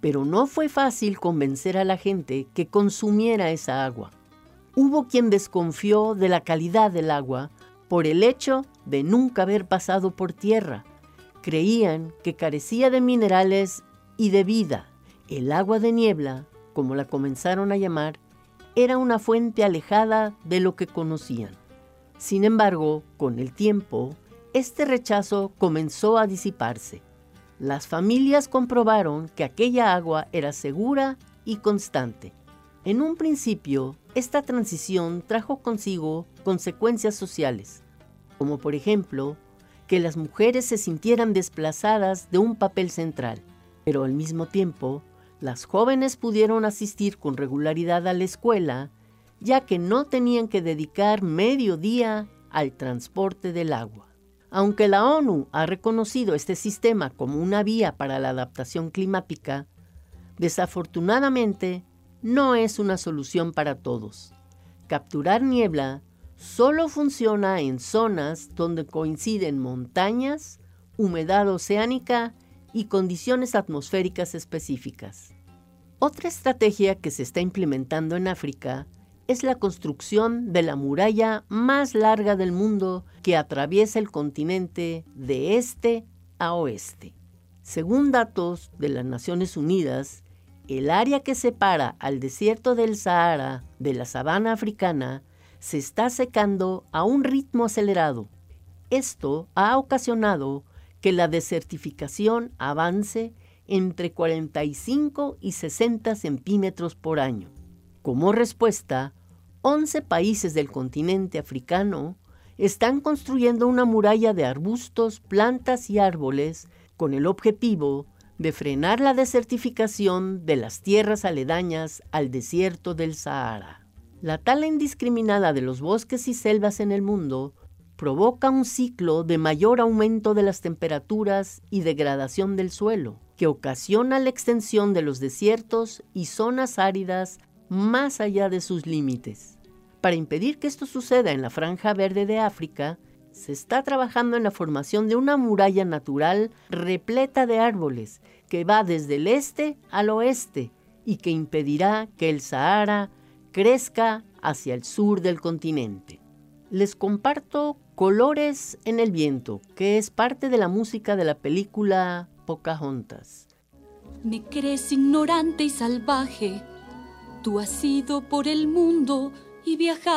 Pero no fue fácil convencer a la gente que consumiera esa agua. Hubo quien desconfió de la calidad del agua por el hecho de nunca haber pasado por tierra. Creían que carecía de minerales y de vida. El agua de niebla, como la comenzaron a llamar, era una fuente alejada de lo que conocían. Sin embargo, con el tiempo, este rechazo comenzó a disiparse. Las familias comprobaron que aquella agua era segura y constante. En un principio, esta transición trajo consigo consecuencias sociales, como por ejemplo, que las mujeres se sintieran desplazadas de un papel central, pero al mismo tiempo, las jóvenes pudieron asistir con regularidad a la escuela, ya que no tenían que dedicar medio día al transporte del agua. Aunque la ONU ha reconocido este sistema como una vía para la adaptación climática, desafortunadamente no es una solución para todos. Capturar niebla solo funciona en zonas donde coinciden montañas, humedad oceánica y condiciones atmosféricas específicas. Otra estrategia que se está implementando en África es la construcción de la muralla más larga del mundo que atraviesa el continente de este a oeste. Según datos de las Naciones Unidas, el área que separa al desierto del Sahara de la sabana africana se está secando a un ritmo acelerado. Esto ha ocasionado que la desertificación avance entre 45 y 60 centímetros por año. Como respuesta, 11 países del continente africano están construyendo una muralla de arbustos, plantas y árboles con el objetivo de frenar la desertificación de las tierras aledañas al desierto del Sahara. La tala indiscriminada de los bosques y selvas en el mundo provoca un ciclo de mayor aumento de las temperaturas y degradación del suelo, que ocasiona la extensión de los desiertos y zonas áridas más allá de sus límites. Para impedir que esto suceda en la Franja Verde de África, se está trabajando en la formación de una muralla natural repleta de árboles que va desde el este al oeste y que impedirá que el Sahara crezca hacia el sur del continente. Les comparto Colores en el viento, que es parte de la música de la película Pocahontas. Me crees ignorante y salvaje, tú has ido por el mundo y viajaste